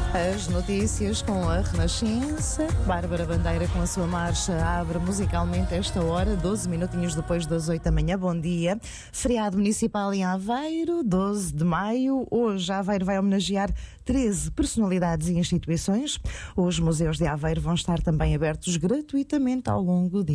As notícias com a Renascença. Bárbara Bandeira com a sua marcha abre musicalmente esta hora, 12 minutinhos depois das 8 da manhã. Bom dia. Feriado municipal em Aveiro, 12 de maio. Hoje Aveiro vai homenagear 13 personalidades e instituições. Os museus de Aveiro vão estar também abertos gratuitamente ao longo do dia.